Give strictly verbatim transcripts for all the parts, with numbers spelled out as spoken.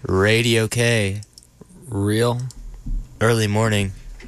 Radio K. Real Early morning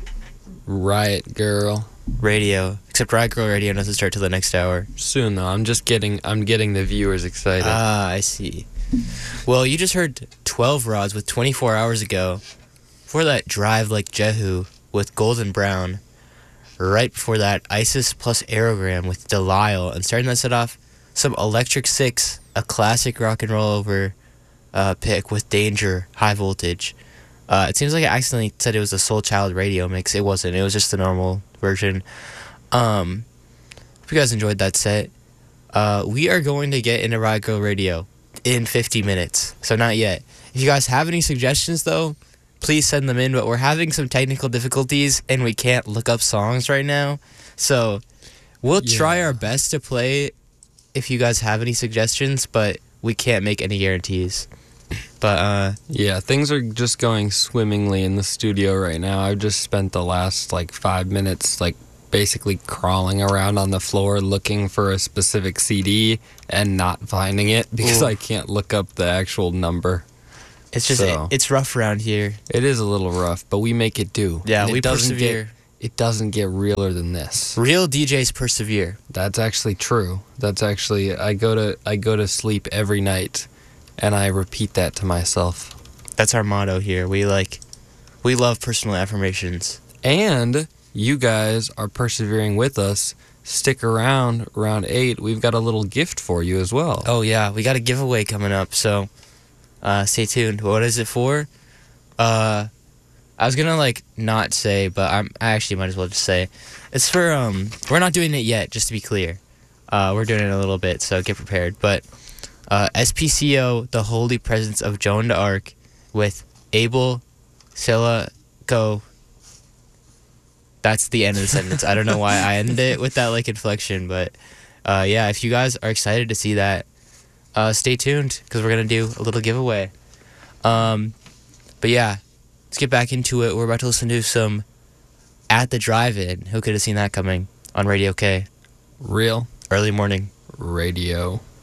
Riot Girl radio. Except Riot Girl Radio doesn't start till the next hour. soon though. I'm just getting I'm getting the viewers excited. Ah, I see. Well, you just heard twelve Rods with twenty-four hours ago. Before that, Drive Like Jehu with Golden Brown. Right before that, ISIS plus Aerogram with Delisle. And starting that set off, some Electric Six, a classic rock and roll over uh, pick with Danger, High Voltage. Uh, it seems like I accidentally said it was a Soul Child radio mix. It wasn't. It was just the normal version. Um, hope you guys enjoyed that set. Uh, we are going to get into Riot Girl Radio in fifty minutes. So not yet. If you guys have any suggestions, though, please send them in. But we're having some technical difficulties, and we can't look up songs right now. So we'll Yeah. try our best to play if you guys have any suggestions, but we can't make any guarantees. But, uh... Yeah, things are just going swimmingly in the studio right now. I've just spent the last, like, five minutes, like, basically crawling around on the floor looking for a specific C D and not finding it because Ooh. I can't look up the actual number. It's just, So- it's rough around here. It is a little rough, but we make it do. Yeah, And it we doesn't persevere. Get, it doesn't get realer than this. Real D Js persevere. That's actually true. That's actually I go to I go to sleep every night and I repeat that to myself. That's our motto here. We like, we love personal affirmations. And you guys are persevering with us. Stick around, round eight. We've got a little gift for you as well. Oh yeah, we got a giveaway coming up, so uh, stay tuned. What is it for? Uh, I was gonna like not say, but I'm I actually might as well just say it's for. Um, we're not doing it yet, just to be clear. Uh, we're doing it in a little bit, so get prepared. But uh, S P C O, the Holy Presence of Joan d'Arc, with Abel Silico. That's the end of the sentence. I don't know why I ended it with that like inflection, but uh, yeah, if you guys are excited to see that, uh, stay tuned because we're gonna do a little giveaway. Um, but yeah, let's get back into it. We're about to listen to some At the Drive-In. Who could have seen that coming on Radio K? Real Early morning. radio.